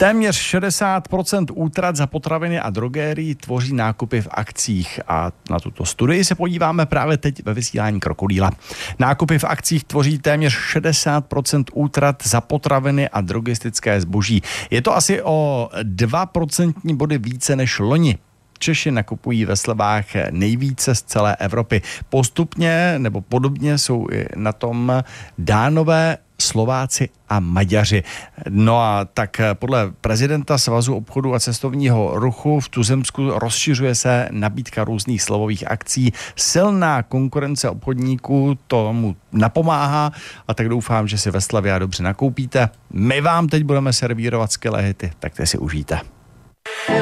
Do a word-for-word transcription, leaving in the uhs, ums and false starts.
Téměř šedesát procent útrat za potraviny a drogérii tvoří nákupy v akcích a na tuto studii se podíváme právě teď ve vysílání Krokodýla. Nákupy v akcích tvoří téměř šedesát procent útrat za potraviny a drogistické zboží. Je to asi o dva procentní body více než loni. Češi nakupují ve slevách nejvíce z celé Evropy. Postupně nebo podobně jsou na tom Dánové, Slováci a Maďaři. No a tak podle prezidenta Svazu obchodu a cestovního ruchu v tuzemsku rozšiřuje se nabídka různých slevových akcí. Silná konkurence obchodníků tomu napomáhá a tak doufám, že si ve slevě dobře nakoupíte. My vám teď budeme servírovat skvělé hity, tak ty si užijte.